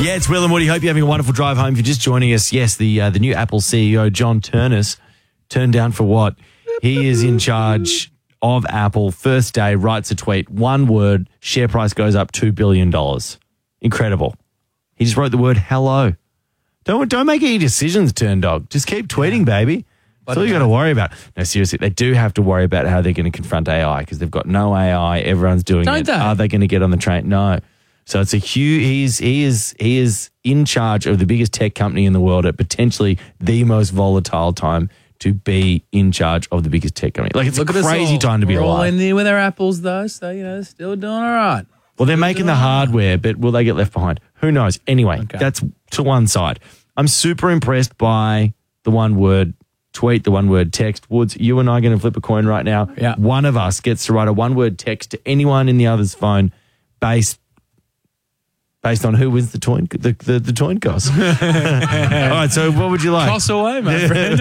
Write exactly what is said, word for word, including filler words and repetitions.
Yeah, it's Will and Woody. Hope you're having a wonderful drive home. If you're just joining us, yes, the uh, the new Apple C E O, John Ternus, turned down for what? He is in charge of Apple. First day, writes a tweet, one word, share price goes up two billion dollars. Incredible. He just wrote the word hello. Don't, don't make any decisions, turn dog. Just keep tweeting, baby. That's all you got to worry about. No, seriously, they do have to worry about how they're going to confront A I because they've got no A I. Everyone's doing Don't it. they? Are they going to get on the train? No. So it's a huge. He's he is he is in charge of the biggest tech company in the world at potentially the most volatile time to be in charge of the biggest tech company. Like it's Look a at us crazy all. time to be We're all alive. in there with our apples, though, so, you know, still doing all right. Well, they're making the hardware, but will they get left behind? Who knows? Anyway, Okay. that's to one side. I'm super impressed by the one word tweet, the one word text. Woods, you and I are going to flip a coin right now. Yeah. One of us gets to write a one word text to anyone in the other's phone based based on who wins the coin the, the, the coin toss. All right, so what would you like? Toss away, my friend.